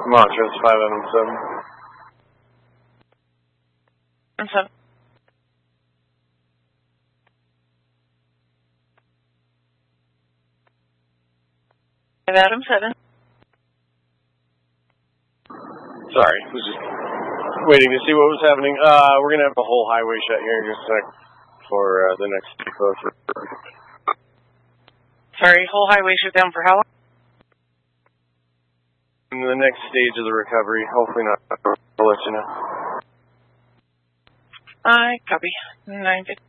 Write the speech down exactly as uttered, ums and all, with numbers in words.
Montrose, five Adam seven. Adam seven. five Adam seven. Sorry, was just waiting to see what was happening. Uh, we're going to have a whole highway shut here in just a sec for uh, the next depot. Sorry, whole highway shut down for how long? In the next stage of the recovery, hopefully not. I'll let you know. I copy. nine fifty.